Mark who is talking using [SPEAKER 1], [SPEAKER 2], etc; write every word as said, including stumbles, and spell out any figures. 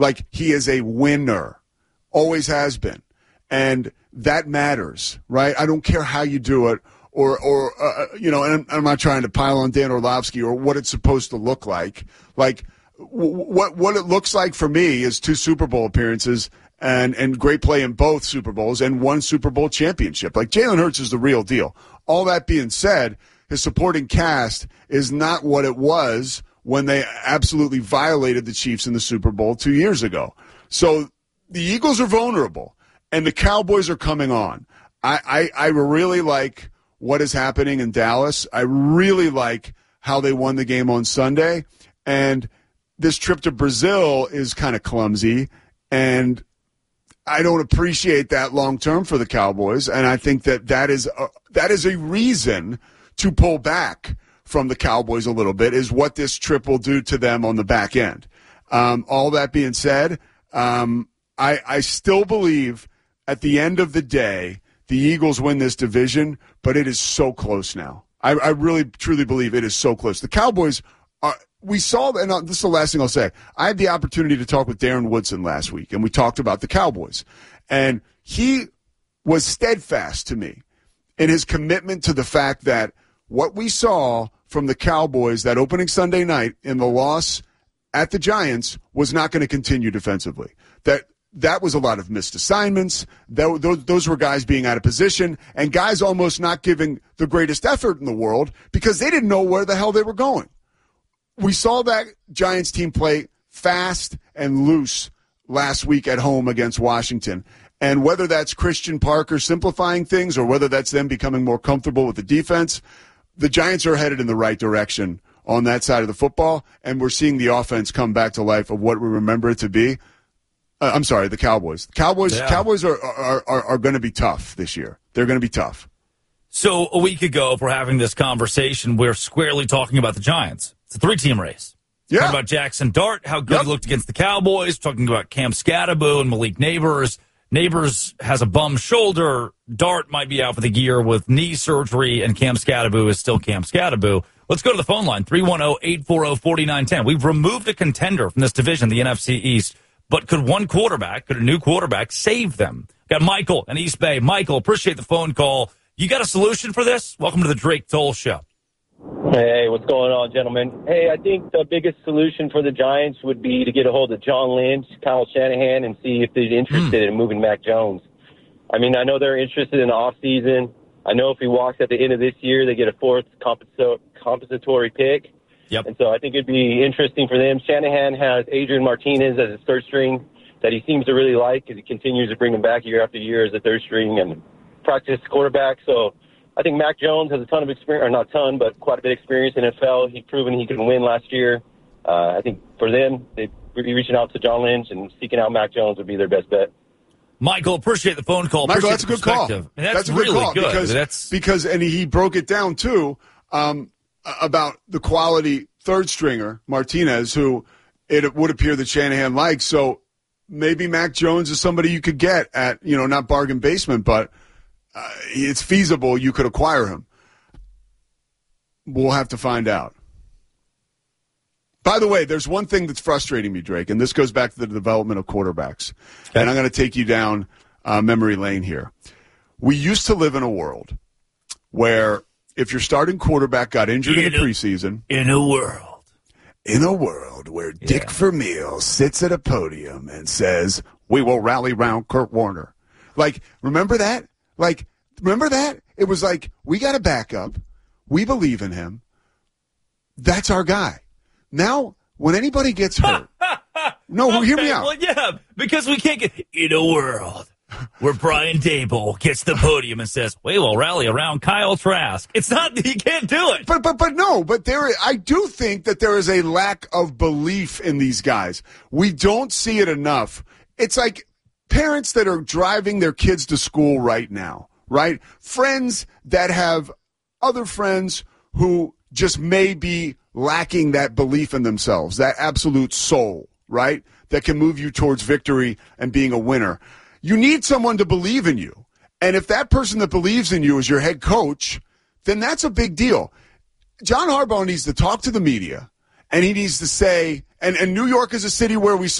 [SPEAKER 1] Like, he is a winner. Always has been. And that matters, right? I don't care how you do it or, or uh, you know, and I'm, I'm not trying to pile on Dan Orlovsky or what it's supposed to look like. Like, w- what what it looks like for me is two Super Bowl appearances and, and great play in both Super Bowls and one Super Bowl championship. Like, Jalen Hurts is the real deal. All that being said, his supporting cast is not what it was when they absolutely violated the Chiefs in the Super Bowl two years ago. So the Eagles are vulnerable, and the Cowboys are coming on. I, I, I really like what is happening in Dallas. I really like how they won the game on Sunday. And this trip to Brazil is kind of clumsy, and I don't appreciate that long-term for the Cowboys. And I think that that is a, that is a reason to pull back from the Cowboys a little bit, is what this trip will do to them on the back end. Um, all that being said, um, I, I still believe at the end of the day, the Eagles win this division, but it is so close now. I, I really, truly believe it is so close. The Cowboys are, we saw, and this is the last thing I'll say. I had the opportunity to talk with Darren Woodson last week, and we talked about the Cowboys. And he was steadfast to me in his commitment to the fact that what we saw from the Cowboys that opening Sunday night in the loss at the Giants was not going to continue defensively. That that was a lot of missed assignments. That, those, those were guys being out of position and guys almost not giving the greatest effort in the world because they didn't know where the hell they were going. We saw that Giants team play fast and loose last week at home against Washington. And whether that's Christian Parker simplifying things or whether that's them becoming more comfortable with the defense, the Giants are headed in the right direction on that side of the football, and we're seeing the offense come back to life of what we remember it to be. Uh, I'm sorry, the Cowboys. The Cowboys, yeah. Cowboys are are, are, are going to be tough this year. They're going to be tough.
[SPEAKER 2] So a week ago, if we're having this conversation, we're squarely talking about the Giants. It's a three-team race.
[SPEAKER 1] Yeah.
[SPEAKER 2] Talking about Jackson Dart, how good
[SPEAKER 1] yep.
[SPEAKER 2] he looked against the Cowboys. Talking about Cam Scatterbo and Malik Neighbors. Neighbors has a bum shoulder. Dart might be out for the year with knee surgery, and Cam Scatterbo is still Cam Scatterbo. Let's go to the phone line, three one zero, eight four zero, four nine one zero. We've removed a contender from this division, the N F C East, but could one quarterback, could a new quarterback save them? Got Michael in East Bay. Michael, appreciate the phone call. You got a solution for this? Welcome to the Drake Toll Show.
[SPEAKER 3] Hey, what's going on, gentlemen? Hey, I think the biggest solution for the Giants would be to get a hold of John Lynch, Kyle Shanahan, and see if they're interested mm. in moving Mac Jones. I mean, I know they're interested in the offseason. I know if he walks at the end of this year, they get a fourth compensa- compensatory pick.
[SPEAKER 2] Yep.
[SPEAKER 3] And so I think it'd be interesting for them. Shanahan has Adrian Martinez as his third string that he seems to really like because he continues to bring him back year after year as a third string and practice quarterback. So I think Mac Jones has a ton of experience, or not a ton, but quite a bit of experience in N F L. He's proven he can win last year. Uh, I think for them, they'd be reaching out to John Lynch and seeking out Mac Jones would be their best bet.
[SPEAKER 2] Michael, appreciate the phone call.
[SPEAKER 1] Michael,
[SPEAKER 2] appreciate
[SPEAKER 1] that's a good call.
[SPEAKER 2] That's,
[SPEAKER 1] that's a
[SPEAKER 2] really
[SPEAKER 1] good call
[SPEAKER 2] good.
[SPEAKER 1] because,
[SPEAKER 2] that's...
[SPEAKER 1] because and he broke it down, too, um, about the quality third stringer, Martinez, who it would appear that Shanahan likes. So maybe Mac Jones is somebody you could get at, you know, not bargain basement, but uh, it's feasible you could acquire him. We'll have to find out. By the way, there's one thing that's frustrating me, Drake, and this goes back to the development of quarterbacks. Okay. And I'm going to take you down uh, memory lane here. We used to live in a world where if your starting quarterback got injured in, in the a, preseason.
[SPEAKER 2] In a world.
[SPEAKER 1] In a world where yeah. Dick Vermeil sits at a podium and says, we will rally round Kurt Warner. Like, remember that? Like, remember that? It was like, we got a backup. We believe in him. That's our guy. Now, when anybody gets hurt, no, okay, hear me out.
[SPEAKER 2] Well, yeah, because we can't get in a world where Brian Daboll gets the podium and says, "We will rally around Kyle Trask." It's not he can't do it.
[SPEAKER 1] But but but no. But there, I do think that there is a lack of belief in these guys. We don't see it enough. It's like parents that are driving their kids to school right now, right? Friends that have other friends who just may be lacking that belief in themselves, that absolute soul, right, that can move you towards victory and being a winner. You need someone to believe in you. And if that person that believes in you is your head coach, then that's a big deal. John Harbaugh needs to talk to the media, and he needs to say, and, and New York is a city where we